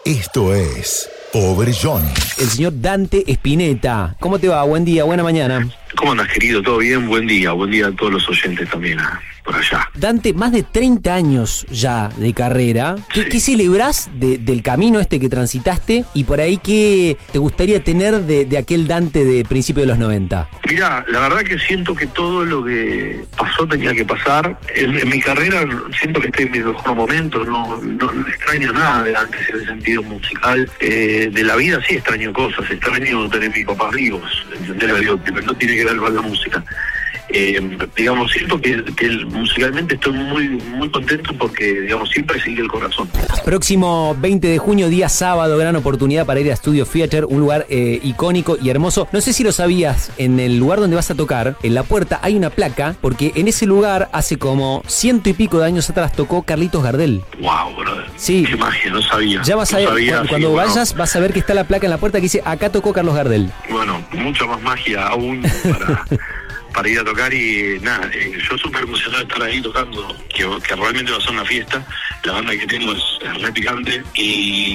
Esto es Pobre Johnny. El señor Dante Spinetta. ¿Cómo te va? Buen día, buena mañana. ¿Cómo andas, querido? ¿Todo bien? Buen día a todos los oyentes también por allá. Dante, más de 30 años ya de carrera. ¿Qué celebrás del camino que transitaste? Y por ahí, ¿qué te gustaría tener de aquel Dante de principios de los 90? Mirá, la verdad que siento que todo lo que pasó tenía que pasar. En mi carrera siento que estoy en mi mejor momento, no extraño nada de antes en el sentido musical. De la vida sí extraño cosas, extraño tener mis papás vivos, ¿entendés? Pero no tiene que ver con la música. Digamos, siento que musicalmente estoy muy contento porque, digamos, siempre sigue el corazón. Próximo 20 de junio, día sábado, gran oportunidad para ir a Studio Theater, un lugar icónico y hermoso. No sé si lo sabías, en el lugar donde vas a tocar, en la puerta hay una placa, porque en ese lugar, hace como 100 y pico de años atrás, tocó Carlitos Gardel. Wow, brother. Sí. Qué magia, no sabía. Ya vas a ver, cuando vayas, vas a ver que está la placa en la puerta que dice, acá tocó Carlos Gardel. Bueno, mucha más magia aún para ir a tocar y nada, yo súper emocionado de estar ahí tocando, que realmente va a ser una fiesta. La banda que tengo es re picante y